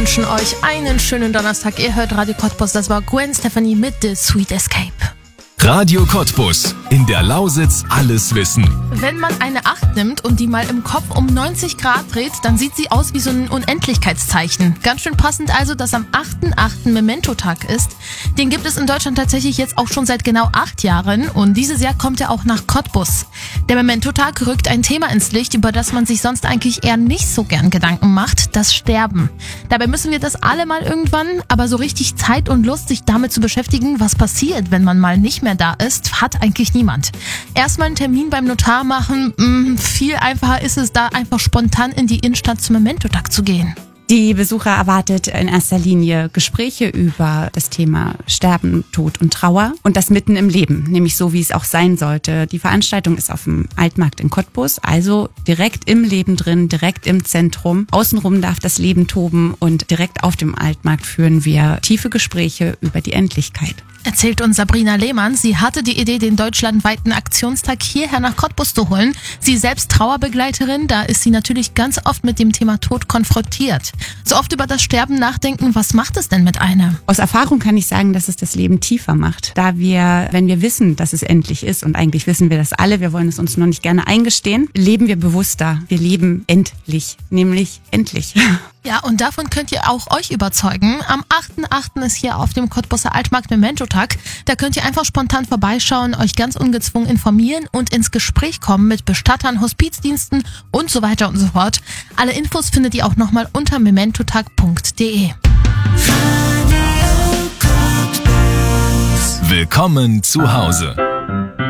wünschen euch einen schönen Donnerstag. Ihr hört Radio Cottbus, das war Gwen Stefani mit The Sweet Escape. Radio Cottbus. In der Lausitz alles wissen. Wenn man eine 8 nimmt und die mal im Kopf um 90 Grad dreht, dann sieht sie aus wie so ein Unendlichkeitszeichen. Ganz schön passend also, dass am 8.8. Memento-Tag ist. Den gibt es in Deutschland tatsächlich jetzt auch schon seit genau 8 Jahren und dieses Jahr kommt er auch nach Cottbus. Der Memento-Tag rückt ein Thema ins Licht, über das man sich sonst eigentlich eher nicht so gern Gedanken macht, das Sterben. Dabei müssen wir das alle mal irgendwann, aber so richtig Zeit und Lust, sich damit zu beschäftigen, was passiert, wenn man mal nicht mehr da ist, hat eigentlich niemand. Erstmal einen Termin beim Notar machen, viel einfacher ist es, da einfach spontan in die Innenstadt zum Memento-Tag zu gehen. Die Besucher erwartet in erster Linie Gespräche über das Thema Sterben, Tod und Trauer und das mitten im Leben, nämlich so, wie es auch sein sollte. Die Veranstaltung ist auf dem Altmarkt in Cottbus, also direkt im Leben drin, direkt im Zentrum. Außenrum darf das Leben toben und direkt auf dem Altmarkt führen wir tiefe Gespräche über die Endlichkeit. Erzählt uns Sabrina Lehmann. Sie hatte die Idee, den deutschlandweiten Aktionstag hierher nach Cottbus zu holen. Sie selbst Trauerbegleiterin, da ist sie natürlich ganz oft mit dem Thema Tod konfrontiert. So oft über das Sterben nachdenken, was macht es denn mit einem? Aus Erfahrung kann ich sagen, dass es das Leben tiefer macht. Da wir, wenn wir wissen, dass es endlich ist, und eigentlich wissen wir das alle, wir wollen es uns nur nicht gerne eingestehen, leben wir bewusster. Wir leben endlich, nämlich endlich. Ja, und davon könnt ihr auch euch überzeugen. Am 8.8. ist hier auf dem Cottbuser Altmarkt Memento-Tag. Da könnt ihr einfach spontan vorbeischauen, euch ganz ungezwungen informieren und ins Gespräch kommen mit Bestattern, Hospizdiensten und so weiter und so fort. Alle Infos findet ihr auch nochmal unter mementotag.de. Willkommen zu Hause.